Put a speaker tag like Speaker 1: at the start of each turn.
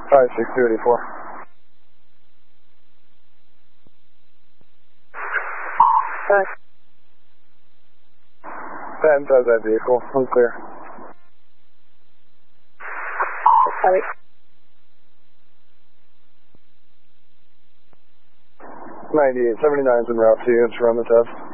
Speaker 1: 56284.
Speaker 2: Hi.
Speaker 1: Patents has that vehicle. Unclear.
Speaker 2: Sorry.
Speaker 1: 9879 is en route to you. Let's run the test.